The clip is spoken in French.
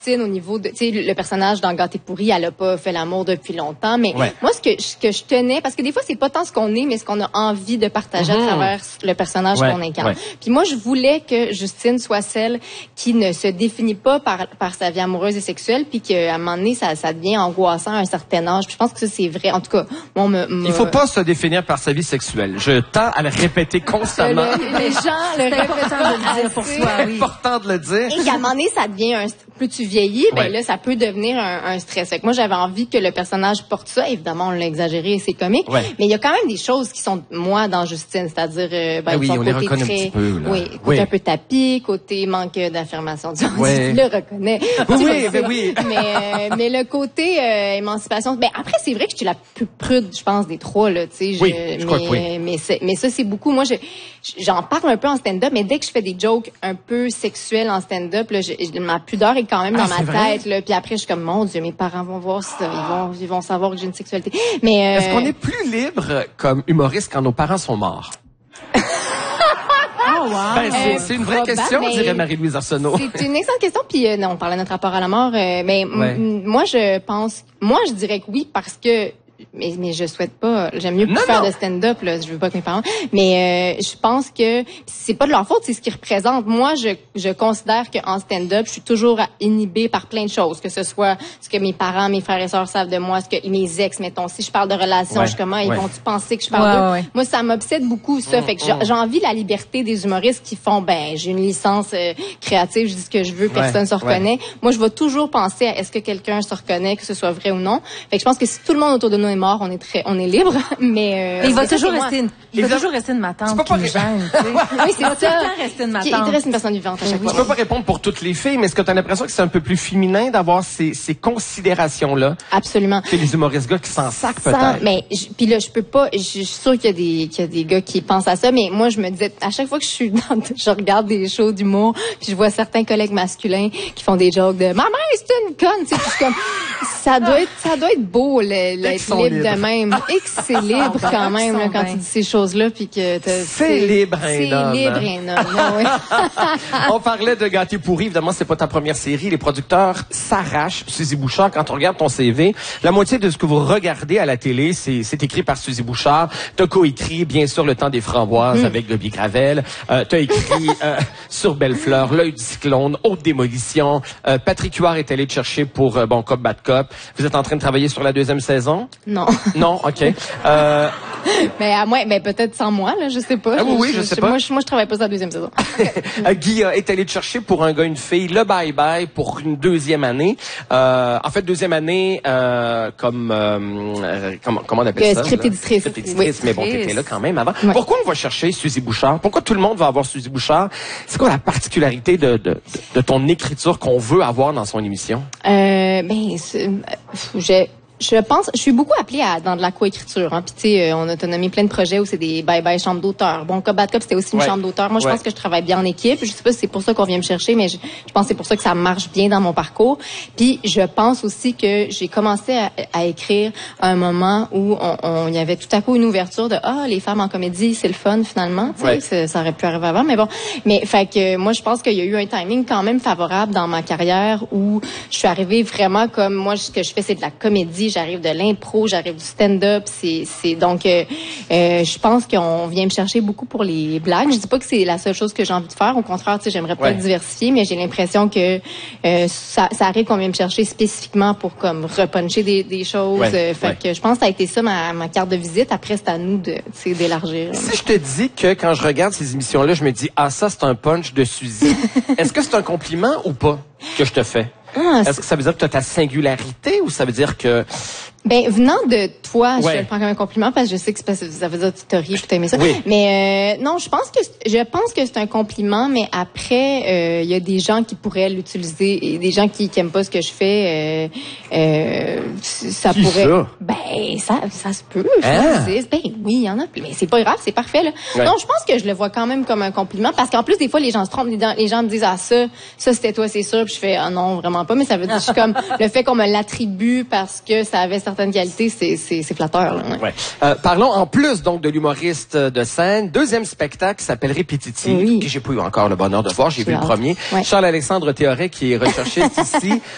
au niveau de, tu sais, le personnage dans Gâté pourri, elle a pas fait l'amour depuis longtemps, mais moi, ce que je tenais, parce que des fois, c'est pas tant ce qu'on est, mais ce qu'on a envie de partager à travers le personnage qu'on incarne. Puis moi, je voulais que Justine soit celle qui ne se définit pas par sa vie amoureuse et sexuelle, puis qu'à un moment donné, ça devient angoissant à un certain âge. Puis je pense que ça, c'est vrai. En tout cas, il faut pas se définir par sa vie sexuelle. Je tends à le répéter constamment. Les gens le répètent pour soi, oui. C'est important de le dire. Et à un moment donné, ça devient plus tu vieillis, ben là, ça peut devenir un stress. Fait que moi, j'avais envie que le personnage porte ça. Évidemment, on l'a exagéré et c'est comique. Mais il y a quand même des choses qui sont moi dans Justine, c'est-à-dire son côté les reconnaît très, un petit peu, là. côté un peu tapis, côté manque d'affirmation. Tu le reconnais. Oui. Mais le côté émancipation. Ben après, c'est vrai que je suis la plus prude, je pense, des trois là. Tu sais, mais ça, c'est beaucoup. Moi, j'en parle un peu en stand-up, mais dès que je fais des jokes un peu sexuels en stand-up, là, ma pudeur est quand même dans ma tête, là. Puis après, je suis comme, mon Dieu, mes parents vont voir ça. Ils vont savoir que j'ai une sexualité. Mais, est-ce qu'on est plus libre comme humoriste quand nos parents sont morts? C'est une vraie question, dirait Marie-Louise Arsenault. C'est une excellente question. Puis on parlait de notre rapport à la mort. Mais moi, je dirais que oui, parce que mais je souhaite pas. J'aime mieux faire de stand-up, là. Je veux pas que mes parents. Mais je pense que c'est pas de leur faute, c'est ce qu'ils représentent. Moi, je considère qu'en stand-up, je suis toujours inhibée par plein de choses, que ce soit ce que mes parents, mes frères et sœurs savent de moi, ce que mes ex, mettons. Si je parle de relations, je suis comment ils vont-tu penser que je parle d'eux? Moi, ça m'obsède beaucoup ça. Fait que j'ai envie la liberté des humoristes qui font, j'ai une licence créative, je dis ce que je veux, personne se reconnaît. Moi, je vais toujours penser à est-ce que quelqu'un se reconnaît, que ce soit vrai ou non. Fait que je pense que si tout le monde autour de nous est mort, on est libre, mais il va toujours rester une matante qui me gêne. Oui, c'est ça. Rester une matante. Il reste une personne vivante à chaque fois. Tu peux pas répondre pour toutes les filles, mais est-ce que tu as l'impression que c'est un peu plus féminin d'avoir ces considérations-là? Absolument. C'est les humoristes gars qui s'en sacent peut-être. Mais puis là, je peux pas. Je suis sûre qu'il y a des gars qui pensent à ça, mais moi, je me disais à chaque fois que je regarde des shows d'humour, puis je vois certains collègues masculins qui font des jokes de « Ma mère, c'est une conne! » Tu sais, puis comme ça doit être beau l'être libre de même. Et que c'est libre quand même là, quand tu dis ces choses-là, puis que c'est libre un homme. C'est libre un homme. On parlait de Gâté pourri. Évidemment, c'est pas ta première série. Les producteurs s'arrachent. Suzy Bouchard, quand on regarde ton CV, la moitié de ce que vous regardez à la télé, c'est écrit par Suzy Bouchard. T'as coécrit, bien sûr, Le Temps des framboises avec Lobby Gravel. T'as écrit Sur Belle-Fleur, L'œil du cyclone, Haute démolition. Patrick Huard est allé te chercher pour Bon Cop, Bad Cop. Vous êtes en train de travailler sur la 2e saison? Non. Non, OK. Mais peut-être sans moi, là, je sais pas. Je sais pas. Moi, je travaille pas sur la 2e saison. Guy est allé te chercher pour un gars, une fille, le bye-bye pour une 2e année. En fait, 2e année, comment on appelle ça? Script-éditrice. Mais bon, t'étais là quand même avant. Ouais. Pourquoi on va chercher Suzy Bouchard? Pourquoi tout le monde va avoir Suzy Bouchard? C'est quoi la particularité de ton écriture qu'on veut avoir dans son émission? Je pense, je suis beaucoup appelée dans de la coécriture. Hein. Puis tu sais, on a nommé plein de projets où c'est des bye-bye chambres d'auteur. Bon, Cop Bad Cop, c'était aussi une chambre d'auteur. Moi, je pense que je travaille bien en équipe. Je sais pas si c'est pour ça qu'on vient me chercher, mais je pense que c'est pour ça que ça marche bien dans mon parcours. Puis je pense aussi que j'ai commencé à écrire à un moment où il y avait tout à coup une ouverture de les femmes en comédie, c'est le fun finalement. Tu sais, ça aurait pu arriver avant, mais bon. Mais fait que moi, je pense qu'il y a eu un timing quand même favorable dans ma carrière où je suis arrivée vraiment comme moi, ce que je fais, c'est de la comédie. J'arrive de l'impro, j'arrive du stand-up, donc je pense qu'on vient me chercher beaucoup pour les blagues. Je dis pas que c'est la seule chose que j'ai envie de faire, au contraire, tu sais, j'aimerais pas être diversifier, mais j'ai l'impression que ça arrive qu'on vient me chercher spécifiquement pour comme repuncher des choses. Fait que je pense que ça a été ça ma carte de visite. Après, c'est à nous d'élargir. Si je te dis que quand je regarde ces émissions-là, je me dis ça c'est un punch de Suzy. Est-ce que c'est un compliment ou pas que je te fais? Est-ce que ça veut dire que tu as ta singularité ou ça veut dire que... venant de toi, je le prends comme un compliment parce que je sais que ça veut dire que tu te ris, tu aimes ça. Oui. Mais non, je pense que c'est un compliment, mais après il y a des gens qui pourraient l'utiliser et des gens qui aiment pas ce que je fais ça qui pourrait ça se peut, oui, il y en a, mais c'est pas grave, c'est parfait là. Non, je pense que je le vois quand même comme un compliment parce qu'en plus des fois les gens se trompent, les gens me disent ça c'était toi, c'est sûr, puis je fais non, vraiment pas, mais ça veut dire je suis comme le fait qu'on me l'attribue parce que ça avait certaines qualités, c'est flatteur. Là, parlons en plus donc de l'humoriste de scène. 2e spectacle qui s'appelle Répétitive, que j'ai pas eu encore le bonheur de voir. J'ai vu le premier. Charles-Alexandre Théoret qui est recherché ici.